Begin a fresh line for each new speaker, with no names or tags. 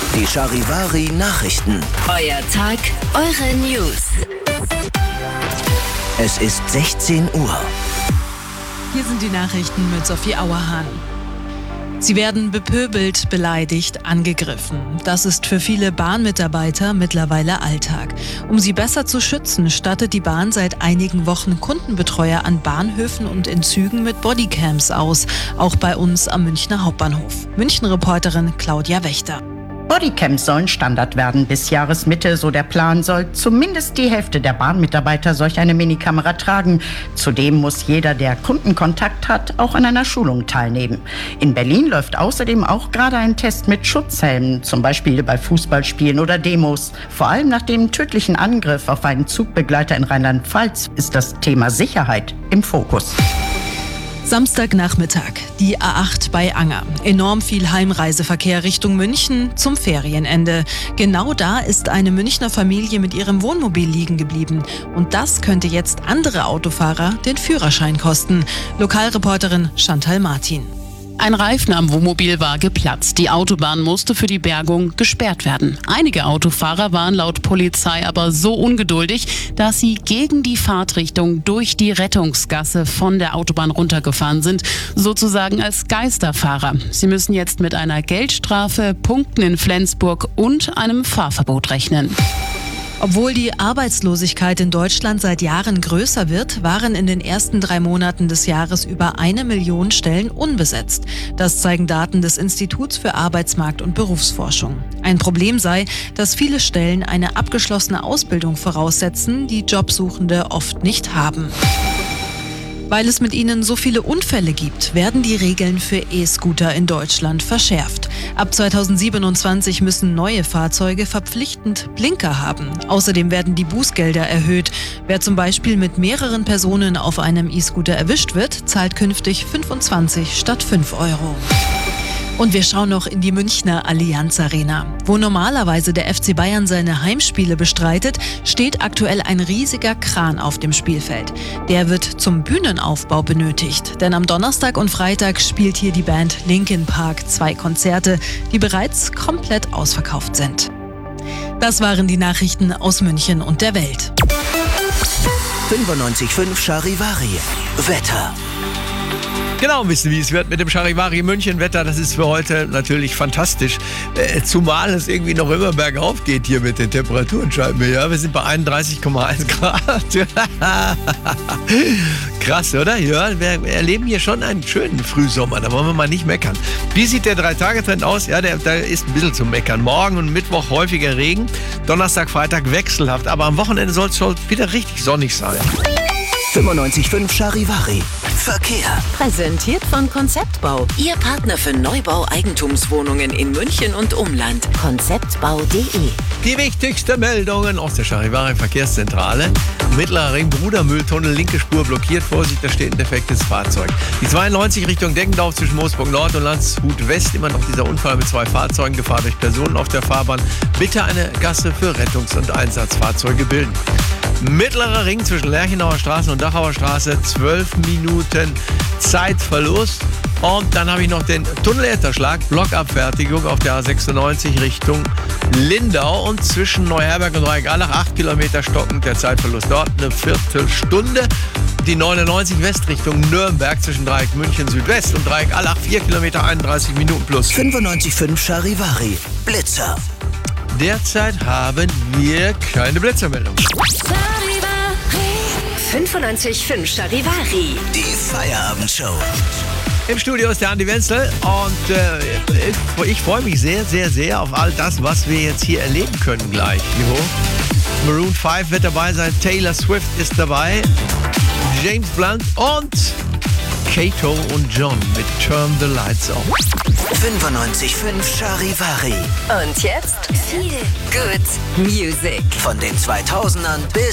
Die Charivari Nachrichten.
Euer Tag, eure News.
Es ist 16 Uhr.
Hier sind die Nachrichten mit Sophie Auerhahn. Sie werden bepöbelt, beleidigt, angegriffen. Das ist für viele Bahnmitarbeiter mittlerweile Alltag. Um sie besser zu schützen, stattet die Bahn seit einigen Wochen Kundenbetreuer an Bahnhöfen und in Zügen mit Bodycams aus. Auch bei uns am Münchner Hauptbahnhof. München-Reporterin Claudia Wächter.
Bodycams sollen Standard werden. Bis Jahresmitte, so der Plan, soll zumindest die Hälfte der Bahnmitarbeiter solch eine Minikamera tragen. Zudem muss jeder, der Kundenkontakt hat, auch an einer Schulung teilnehmen. In Berlin läuft außerdem auch gerade ein Test mit Schutzhelmen, zum Beispiel bei Fußballspielen oder Demos. Vor allem nach dem tödlichen Angriff auf einen Zugbegleiter in Rheinland-Pfalz ist das Thema Sicherheit im Fokus.
Samstagnachmittag, die A8 bei Anger. Enorm viel Heimreiseverkehr Richtung München zum Ferienende. Genau da ist eine Münchner Familie mit ihrem Wohnmobil liegen geblieben. Und das könnte jetzt andere Autofahrer den Führerschein kosten. Lokalreporterin Chantal Martin.
Ein Reifen am Wohnmobil war geplatzt. Die Autobahn musste für die Bergung gesperrt werden. Einige Autofahrer waren laut Polizei aber so ungeduldig, dass sie gegen die Fahrtrichtung durch die Rettungsgasse von der Autobahn runtergefahren sind, sozusagen als Geisterfahrer. Sie müssen jetzt mit einer Geldstrafe, Punkten in Flensburg und einem Fahrverbot rechnen.
Obwohl die Arbeitslosigkeit in Deutschland seit Jahren größer wird, waren in den ersten 3 Monaten des Jahres über 1 Million Stellen unbesetzt. Das zeigen Daten des Instituts für Arbeitsmarkt- und Berufsforschung. Ein Problem sei, dass viele Stellen eine abgeschlossene Ausbildung voraussetzen, die Jobsuchende oft nicht haben. Weil es mit ihnen so viele Unfälle gibt, werden die Regeln für E-Scooter in Deutschland verschärft. Ab 2027 müssen neue Fahrzeuge verpflichtend Blinker haben. Außerdem werden die Bußgelder erhöht. Wer zum Beispiel mit mehreren Personen auf einem E-Scooter erwischt wird, zahlt künftig 25 statt 5 Euro. Und wir schauen noch in die Münchner Allianz Arena. Wo normalerweise der FC Bayern seine Heimspiele bestreitet, steht aktuell ein riesiger Kran auf dem Spielfeld. Der wird zum Bühnenaufbau benötigt. Denn am Donnerstag und Freitag spielt hier die Band Linkin Park 2 Konzerte, die bereits komplett ausverkauft sind. Das waren die Nachrichten aus München und der Welt.
95.5 Charivari. Wetter.
Genau wissen, wie es wird mit dem Charivari München Wetter. Das ist für heute natürlich fantastisch. Zumal es irgendwie noch immer bergauf geht hier mit den Temperaturen, scheint mir. Ja, wir sind bei 31,1 Grad. Krass, oder? Ja, wir erleben hier schon einen schönen Frühsommer. Da wollen wir mal nicht meckern. Wie sieht der 3-Tage-Trend aus? Ja, da ist ein bisschen zu meckern. Morgen und Mittwoch häufiger Regen. Donnerstag, Freitag wechselhaft. Aber am Wochenende soll es schon wieder richtig sonnig sein.
95.5 Charivari. Verkehr.
Präsentiert von Konzeptbau. Ihr Partner für Neubau Eigentumswohnungen in München und Umland. Konzeptbau.de.
Die wichtigsten Meldungen aus der Charivari Verkehrszentrale. Mittlerer Ring, Brudermülltunnel, linke Spur blockiert. Vorsicht, da steht ein defektes Fahrzeug. Die 92 Richtung Deggendorf zwischen Moosburg Nord und Landshut West. Immer noch dieser Unfall mit 2 Fahrzeugen. Gefahr durch Personen auf der Fahrbahn. Bitte eine Gasse für Rettungs- und Einsatzfahrzeuge bilden. Mittlerer Ring zwischen Lerchenauer Straße und Dachauer Straße, 12 Minuten Zeitverlust. Und dann habe ich noch den Tunnelerterschlag, Blockabfertigung auf der A96 Richtung Lindau und zwischen Neuherberg und Dreieck-Allach 8 Kilometer stockend, der Zeitverlust dort eine Viertelstunde. Die 99 West Richtung Nürnberg zwischen Dreieck München Südwest und Dreieck-Allach 4 Kilometer 31 Minuten plus.
95.5 Charivari. Blitzer.
Derzeit haben wir keine Blitzermeldung.
95.5 Charivari.
Die Feierabendshow.
Im Studio ist der Andi Wenzel und ich freue mich sehr, sehr, sehr auf all das, was wir jetzt hier erleben können gleich. Maroon 5 wird dabei sein, Taylor Swift ist dabei, James Blunt und Kato und John mit Turn the Lights On.
95.5 Charivari.
Und jetzt viel Good Music.
Von den 2000ern bis